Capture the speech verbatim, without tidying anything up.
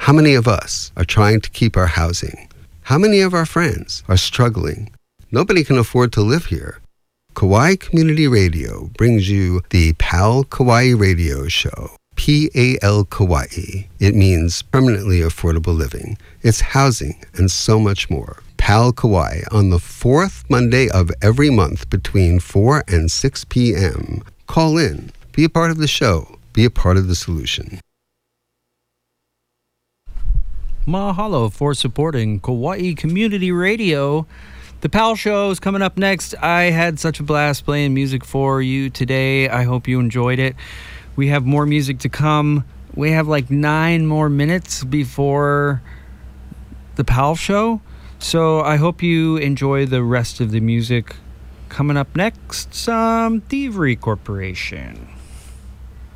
How many of us are trying to keep our housing? How many of our friends are struggling? Nobody can afford to live here. Kauai Community Radio brings you the PAL Kauai Radio Show. P A L Kauai. It means permanently affordable living. It's housing and so much more. PAL Kauai on the fourth Monday of every month between four and six p.m. Call in. Be a part of the show. Be a part of the solution. Mahalo for supporting Kauai Community Radio. The PAL Show is coming up next. I had such a blast playing music for you today. I hope you enjoyed it. We have more music to come. We have like nine more minutes before the PAL Show. So I hope you enjoy the rest of the music. Coming up next, some Thievery Corporation.